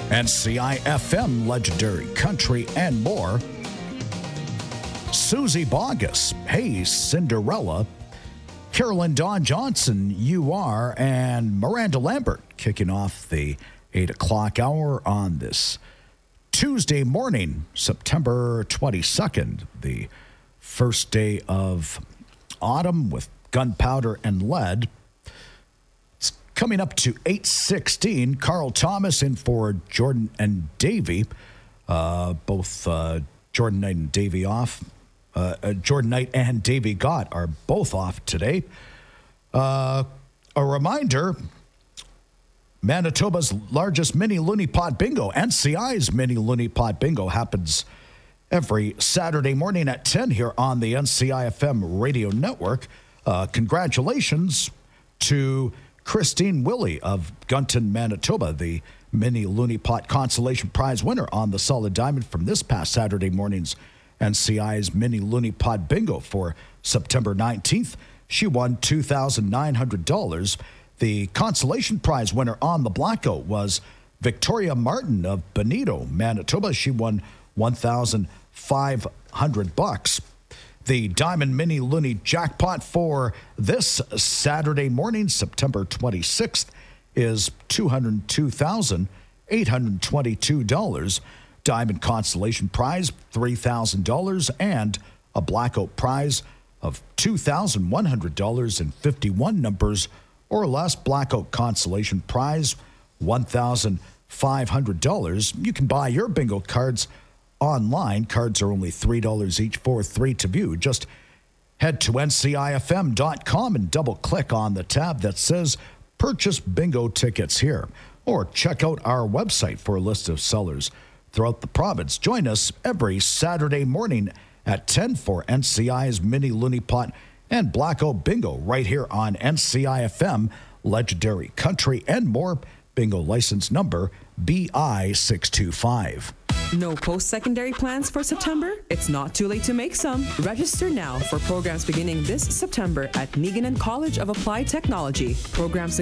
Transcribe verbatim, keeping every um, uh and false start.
N C I F M, Legendary Country, and more. Susie Bogus, Hey Cinderella, Carolyn Dawn Johnson, You Are, and Miranda Lambert kicking off the eight o'clock hour on this Tuesday morning, September twenty-second, the first day of autumn with gunpowder and lead. It's coming up to eight sixteen. Carl Thomas in for Jordan and Davey. Uh, both uh, Jordan Knight and Davey off. Uh, uh, Jordan Knight and Davey Gott are both off today. Uh, a reminder, Manitoba's largest mini Looney Pot Bingo, N C I's mini Looney Pot Bingo, happens every Saturday morning at ten here on the N C I F M radio network. Uh, congratulations to Christine Willie of Gunton, Manitoba, the mini Looney Pot consolation prize winner on the Solid Diamond from this past Saturday morning's N C I's mini Looney Pot Bingo for September nineteenth. She won two thousand nine hundred dollars. The consolation prize winner on the Blackout was Victoria Martin of Benito, Manitoba. She won one thousand five hundred bucks. The Diamond Mini Looney jackpot for this Saturday morning, September twenty-sixth, is two hundred two thousand eight hundred twenty-two dollars. Diamond consolation prize, three thousand dollars, and a Blackout prize of two thousand one hundred dollars and fifty-one numbers or less. Blackout consolation prize, one thousand five hundred dollars. You can buy your bingo cards online. Cards are only three dollars each for three to view. Just head to N C I F M dot com and double-click on the tab that says Purchase Bingo Tickets here. Or check out our website for a list of sellers throughout the province. Join us every Saturday morning at ten for N C I's Mini Looney Pot and Blackout Bingo right here on N C I F M, Legendary Country, and more. Bingo license number B I six two five. No post-secondary plans for September? It's not too late to make some. Register now for programs beginning this September at Meaganan College of Applied Technology. Programs